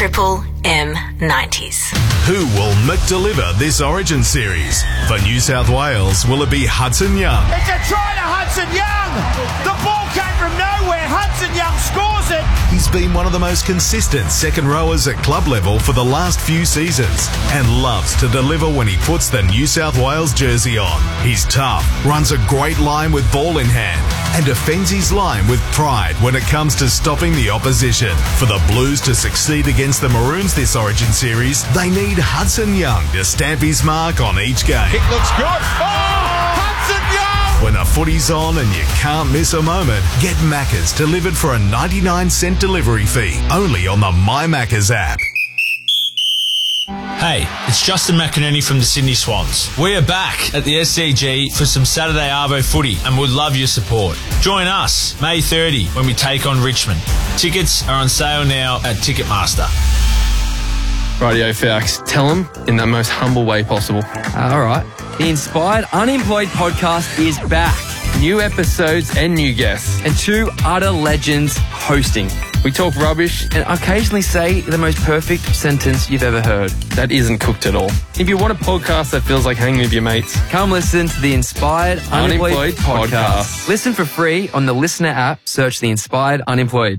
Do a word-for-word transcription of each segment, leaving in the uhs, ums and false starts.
Triple M nineties. Who will McDeliver this Origin series? For New South Wales, will it be Hudson Young? It's a try to Hudson Young! The ball came from nowhere. Hudson Young scores it. He's been one of the most consistent second rowers at club level for the last few seasons and loves to deliver when he puts the New South Wales jersey on. He's tough, runs a great line with ball in hand and defends his line with pride when it comes to stopping the opposition. For the Blues to succeed against the Maroons this Origin series, they need Hudson Young to stamp his mark on each game. It looks good. Oh, Hudson Young! When the footy's on and you can't miss a moment, get Macca's delivered for a ninety-nine cent delivery fee, only on the My Macca's app. Hey, it's Justin McInerney from the Sydney Swans. We are back at the S C G for some Saturday Arvo footy and would love your support. Join us May thirtieth when we take on Richmond. Tickets are on sale now at Ticketmaster. Rightio, Fax. Tell them in the most humble way possible. Uh, all right. The Inspired Unemployed podcast is back. New episodes and new guests. And two utter legends hosting. We talk rubbish And occasionally say the most perfect sentence you've ever heard. that isn't cooked at all. If you want a podcast that feels like hanging with your mates, Come listen to the Inspired Unemployed, Unemployed podcast. podcast. Listen for free on the Listener app. Search the Inspired Unemployed.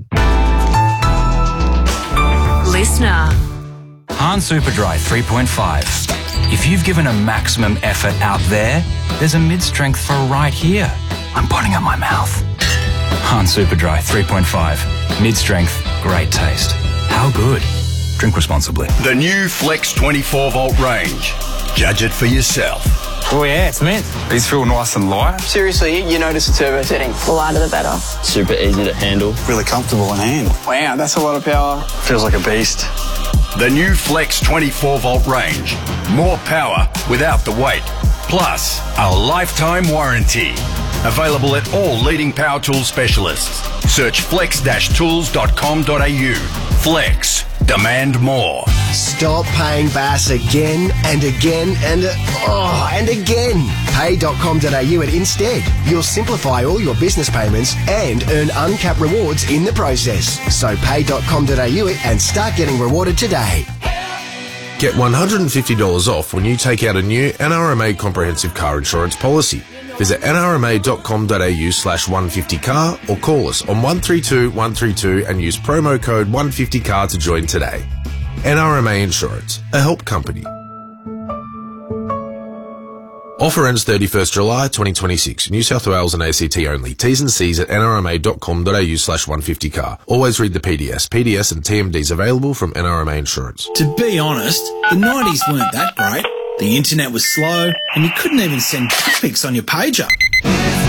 Listener. Han Superdry three point five. If you've given a maximum effort out there, there's a mid-strength for right here. I'm putting up my mouth. Han Superdry three point five. Mid-strength, great taste. How good? Drink responsibly. The new Flex twenty-four volt range. Judge it for yourself. Oh yeah, it's mint. These feel nice and light. Seriously, you notice the turbo setting. The lighter the better. Super easy to handle. Really comfortable in hand. Wow, that's a lot of power. Feels like a beast. The new Flex twenty-four volt range. More power without the weight. Plus, a lifetime warranty. Available at all leading power tool specialists. Search flex dash tools dot com dot a u. Flex. Demand more. Stop paying Bass again and again and uh, oh, and again. pay dot com dot a u it instead. You'll simplify all your business payments and earn uncapped rewards in the process. So pay dot com dot a u it and start getting rewarded today. Get one hundred fifty dollars off when you take out a new N R M A comprehensive car insurance policy. Visit n r m a dot com dot a u slash one fifty car or call us on one three two one three two and use promo code one fifty car to join today. N R M A Insurance, a help company. Offer ends thirty-first July twenty twenty-six. New South Wales and A C T only. T's and C's at n r m a dot com dot a u slash one fifty car. Always read the P D S. P D S and T M Ds available from N R M A Insurance. To be honest, the nineties weren't that great. The internet was slow, and you couldn't even send pics on your pager.